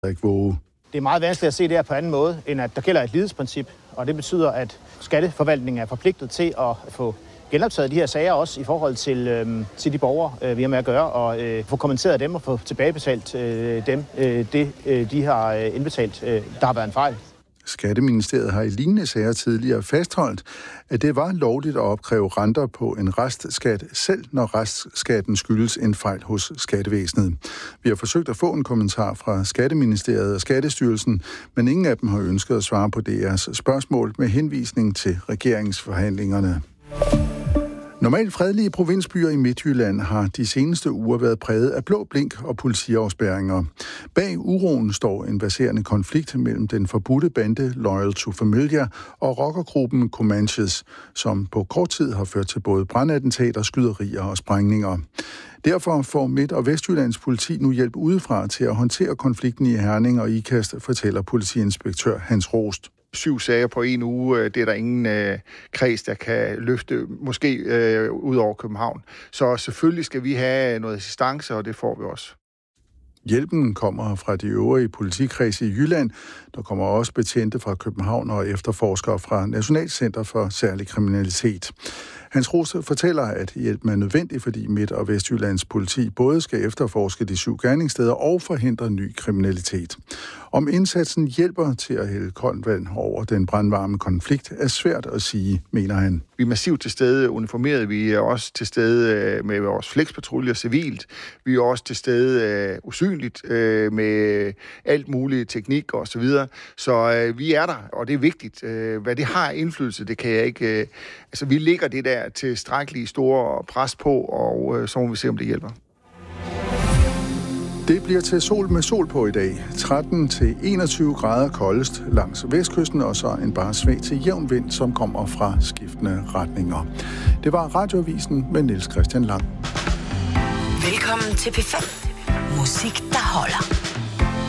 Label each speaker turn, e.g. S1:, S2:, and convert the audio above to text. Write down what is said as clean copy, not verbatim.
S1: Det er meget vanskeligt at se det her på anden måde, end at der gælder et lighedsprincip, og det betyder, at skatteforvaltningen er forpligtet til at få genoptaget de her sager også i forhold til de borgere, vi har med at gøre, og få kommenteret dem og få tilbagebetalt dem, de har indbetalt, der har været en fejl.
S2: Skatteministeriet har i lignende sager tidligere fastholdt, at det var lovligt at opkræve renter på en restskat, selv når restskatten skyldes en fejl hos skattevæsenet. Vi har forsøgt at få en kommentar fra Skatteministeriet og Skattestyrelsen, men ingen af dem har ønsket at svare på DR's spørgsmål med henvisning til regeringsforhandlingerne. Normalt fredelige provinsbyer i Midtjylland har de seneste uger været præget af blå blink og politiafspærringer. Bag uroen står en verserende konflikt mellem den forbudte bande Loyal to Familia og rockergruppen Comanches, som på kort tid har ført til både brandattentater, skyderier og sprængninger. Derfor får Midt- og Vestjyllands politi nu hjælp udefra til at håndtere konflikten i Herning og Ikast, fortæller politiinspektør Hans Rost.
S3: 7 sager på en uge, det er der ingen kreds, der kan løfte, måske ud over København. Så selvfølgelig skal vi have noget assistance, og det får vi også.
S2: Hjælpen kommer fra de øvrige politikredse i Jylland. Der kommer også betjente fra København og efterforskere fra Nationalcenter for Særlig Kriminalitet. Hans Rose fortæller, at hjælpen er nødvendig, fordi Midt- og Vestjyllands politi både skal efterforske de 7 gerningssteder og forhindre ny kriminalitet. Om indsatsen hjælper til at hælde koldt vand over den brandvarme konflikt, er svært at sige, mener han.
S3: Vi er massivt til stede uniformeret. Vi er også til stede med vores flexpatruljer civilt. Vi er også til stede usynligt med alt muligt teknik og så videre. Så vi er der, og det er vigtigt. Hvad det har indflydelse, det kan jeg ikke. Altså, vi lægger det der tilstrækkeligt store pres på, og så må vi se, om det hjælper.
S2: Det bliver til sol med sol på i dag. 13-21 grader koldest langs vestkysten, og så en bare svag til jævn vind, som kommer fra skiftende retninger. Det var Radioavisen med Niels Christian Lang.
S4: Velkommen til P5. Musik, der holder.